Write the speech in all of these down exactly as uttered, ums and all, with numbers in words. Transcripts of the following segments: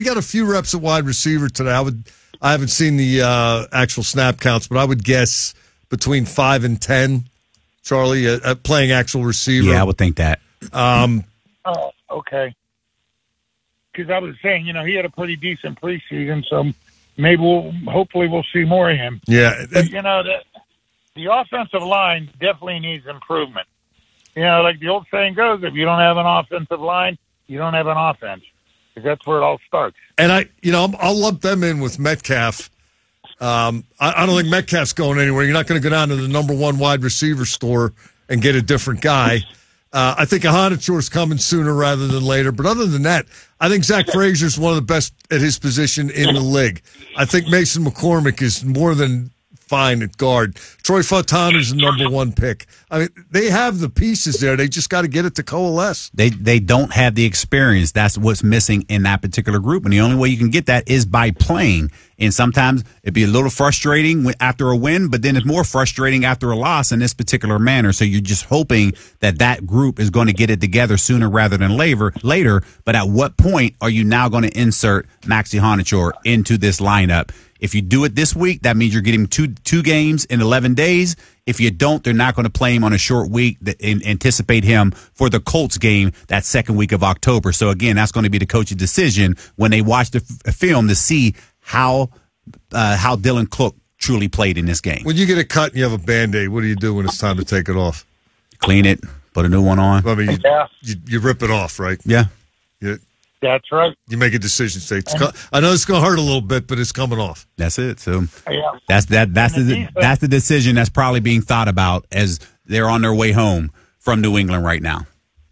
he got a few reps at wide receiver today. I would. I haven't seen the uh, actual snap counts, but I would guess between five and ten. Charlie, uh, uh, playing actual receiver. Yeah, I would think that. Um, oh, okay. Because I was saying, you know, he had a pretty decent preseason, so maybe we'll hopefully we'll see more of him. Yeah, but, you know, the the offensive line definitely needs improvement. You know, like the old saying goes, if you don't have an offensive line, you don't have an offense. Because that's where it all starts. And I, you know, I'll lump them in with Metcalf. Um, I, I don't think Metcalf's going anywhere. You're not going to go down to the number one wide receiver store and get a different guy. Uh, I think Ahanachore's coming sooner rather than later. But other than that, I think Zach Frazier's one of the best at his position in the league. I think Mason McCormick is more than fine at guard. Troy Fautana's the number one pick. I mean, they have the pieces there. They just got to get it to coalesce. They they don't have the experience. That's what's missing in that particular group. And the only way you can get that is by playing. And sometimes it'd be a little frustrating after a win, but then it's more frustrating after a loss in this particular manner. So you're just hoping that that group is going to get it together sooner rather than later. Later, but at what point are you now going to insert Maxi Ahanachore into this lineup? If you do it this week, that means you're getting two two games in eleven days. If you don't, they're not going to play him on a short week and anticipate him for the Colts game that second week of October. So, again, that's going to be the coach's decision when they watch the f- film to see how uh, how Dylan Cook truly played in this game. When you get a cut and you have a Band-Aid, what do you do when it's time to take it off? Clean it, put a new one on. I mean, you, yeah. you, you rip it off, right? Yeah. You, That's right. You make a decision. Say, it's co- I know it's going to hurt a little bit, but it's coming off. That's it. So yeah. that's that. That's And the, the defense- that's the decision that's probably being thought about as they're on their way home from New England right now.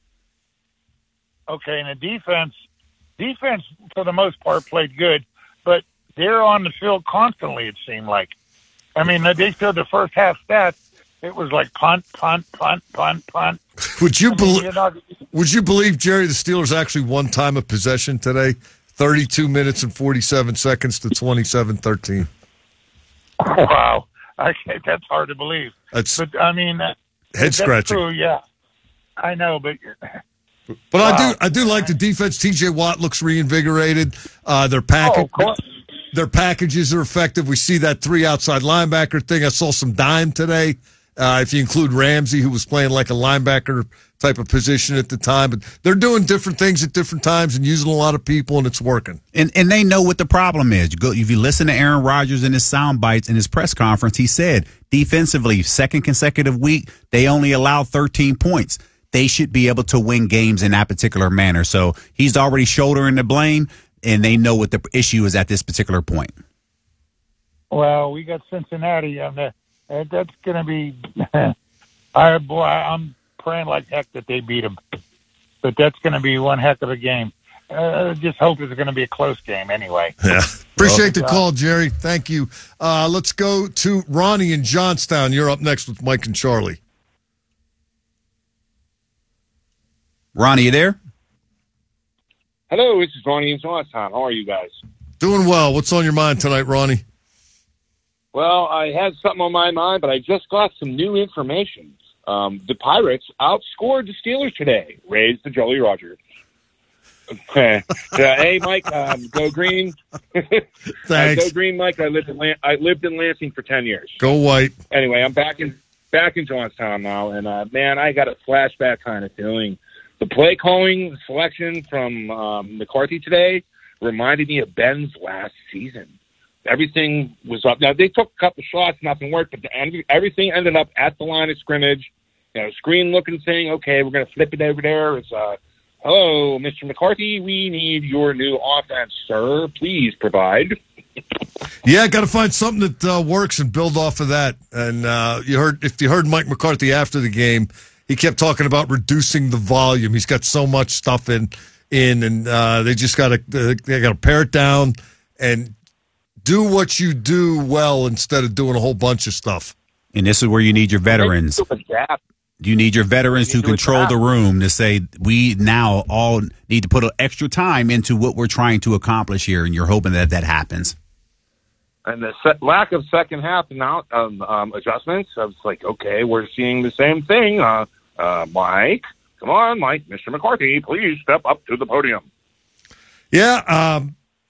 Okay, and the defense, defense for the most part played good, but they're on the field constantly. It seemed like. I mean, they showed the first half stats. It was like punt, punt, punt, punt, punt. Would you I mean, believe? you're not- Would you believe, Jerry, the Steelers actually won time of possession today? thirty-two minutes and forty-seven seconds to twenty-seven thirteen. Wow, I can't, that's hard to believe. That's But I mean, that, head that's scratching. true. Yeah, I know, but But I Wow. do, I do like the defense. T J Watt looks reinvigorated. Uh, their package, oh, of course. their packages are effective. We see that three outside linebacker thing. I saw some dime today. Uh, if you include Ramsey, who was playing like a linebacker type of position at the time, but they're doing different things at different times and using a lot of people, and it's working. And and they know what the problem is. You go, if you listen to Aaron Rodgers in his sound bites in his press conference, he said defensively, second consecutive week, they only allow thirteen points. They should be able to win games in that particular manner. So he's already shouldering the blame, and they know what the issue is at this particular point. Well, we got Cincinnati. Um, uh, that's going to be. I boy, I'm praying like heck that they beat them, but that's going to be one heck of a game. Uh, just hope it's going to be a close game anyway. Yeah. Appreciate the Well, call, Jerry. Thank you. Uh, let's go to Ronnie in Johnstown. You're up next with Mike and Charlie. Ronnie, you there? Hello, this is Ronnie in Johnstown. How are you guys? Doing well. What's on your mind tonight, Ronnie? Well, I had something on my mind, but I just got some new information. Um, the Pirates outscored the Steelers today. Raise the Jolly Roger. Okay. Uh, hey, Mike, um, go green. Thanks. Uh, go green, Mike. I lived in Lan- I lived in Lansing for ten years. Go white. Anyway, I'm back in back in Johnstown now, and uh, man, I got a flashback kind of feeling. The play calling selection from um, McCarthy today reminded me of Ben's last season. Everything was up. Now, they took a couple shots, nothing worked, but the, everything ended up at the line of scrimmage. You know, screen looking thing, okay, we're going to flip it over there. It's, uh, hello, Mister McCarthy, we need your new offense, sir. Please provide. Yeah, got to find something that uh, works and build off of that. And uh, you heard if you heard Mike McCarthy after the game, he kept talking about reducing the volume. He's got so much stuff in, in, and uh, they just got to they got to pare it down and do what you do well instead of doing a whole bunch of stuff. And this is where you need your veterans. You need your veterans to control the room to say, we now all need to put an extra time into what we're trying to accomplish here, and you're hoping that that happens. And the se- lack of second half now, um, um, adjustments, I was like, okay, we're seeing the same thing. Uh, uh, Mike, come on, Mike, Mister McCarthy, please step up to the podium. Yeah, um,